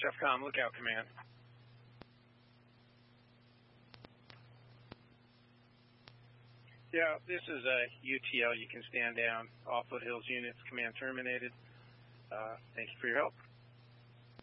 SEFCOM, Lookout Command. Yeah, this is a UTL. You can stand down. All foothills units, command terminated. Thank you for your help.